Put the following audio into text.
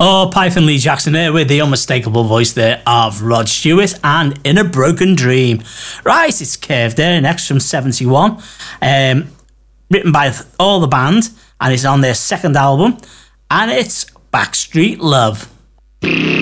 Oh, Python Lee Jackson there with the unmistakable voice there of Rod Stewart and In a Broken Dream. Right, it's Curve there, next from 71. Written by all the band, and it's on their second album, and it's Backstreet Love.